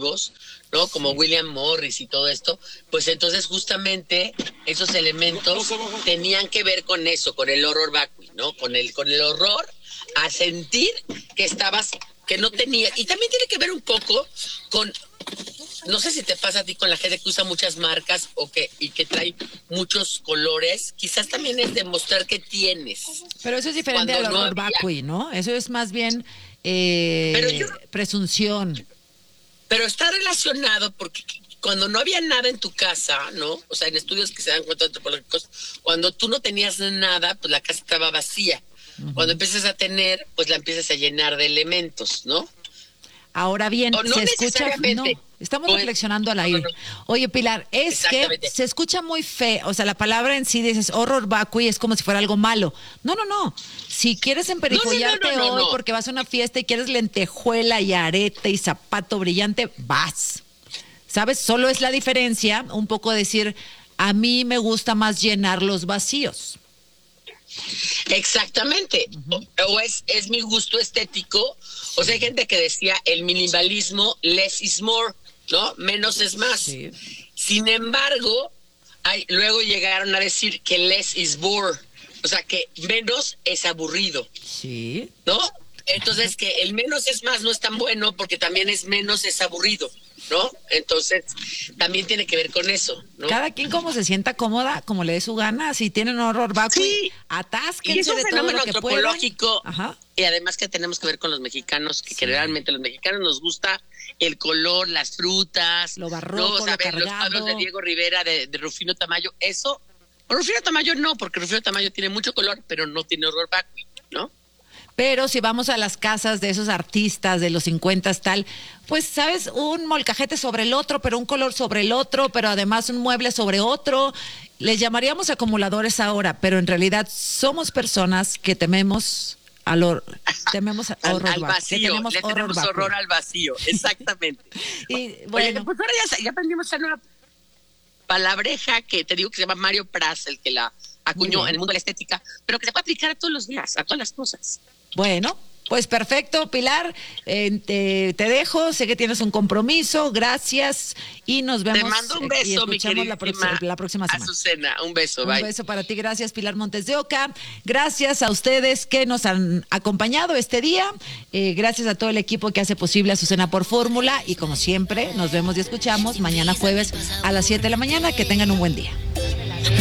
agresivos, ¿no? Como William Morris y todo esto, pues entonces justamente esos elementos tenían que ver con eso, con el horror vacui, ¿no? Con el horror a sentir que no tenía, y también tiene que ver un poco con, no sé si te pasa a ti con la gente que usa muchas marcas y que trae muchos colores, quizás también es demostrar que tienes. Pero eso es diferente al horror vacui, ¿no? Eso es más bien presunción. Pero está relacionado porque cuando no había nada en tu casa, ¿no? O sea, en estudios que se dan cuenta antropológicos, cuando tú no tenías nada, pues la casa estaba vacía. Uh-huh. Cuando empiezas a tener, pues la empiezas a llenar de elementos, ¿no? Ahora bien, no se escucha, no, estamos reflexionando al aire. Oye, Pilar, es que se escucha muy feo, o sea, la palabra en sí dices horror vacui es como si fuera algo malo. No. Si quieres emperifollarte hoy porque vas a una fiesta y quieres lentejuela y arete y zapato brillante, vas. ¿Sabes? Solo es la diferencia, un poco decir, a mí me gusta más llenar los vacíos. Exactamente. Uh-huh. O es mi gusto estético. O sea, hay gente que decía el minimalismo, less is more, ¿no? Menos es más. Sí. Sin embargo, luego llegaron a decir que less is bore. O sea, que menos es aburrido. Sí. ¿No? Entonces, que el menos es más no es tan bueno porque también es menos es aburrido, ¿no? Entonces, también tiene que ver con eso, ¿no? Cada quien como se sienta cómoda, como le dé su gana. Si tienen horror vacui, atásquense de todo lo que antropológico. Ajá. Y además que tenemos que ver con los mexicanos, que generalmente los mexicanos nos gusta el color, las frutas, lo barroco, ¿no? Los cuadros de Diego Rivera, de Rufino Tamayo, eso. Rufino Tamayo no, porque Rufino Tamayo tiene mucho color, pero no tiene horror vacui, ¿no? Pero si vamos a las casas de esos artistas de los 50 tal, pues, ¿sabes? Un molcajete sobre el otro, pero un color sobre el otro, pero además un mueble sobre otro. Les llamaríamos acumuladores ahora, pero en realidad somos personas que tememos al horror vacío. Le tenemos horror al vacío, exactamente. Y bueno, oye, pues ahora ya aprendimos esa nueva palabreja que te digo que se llama Mario Praz, el que la acuñó en el mundo de la estética, pero que se puede aplicar a todos los días, a todas las cosas. Bueno, pues perfecto, Pilar, te dejo, sé que tienes un compromiso, gracias y nos vemos. Te mando un beso, mi querida la próxima semana. Azucena, un beso, bye. Un beso para ti, gracias Pilar Montes de Oca, gracias a ustedes que nos han acompañado este día, gracias a todo el equipo que hace posible Azucena por Fórmula y como siempre, nos vemos y escuchamos mañana jueves a las 7 de la mañana, que tengan un buen día.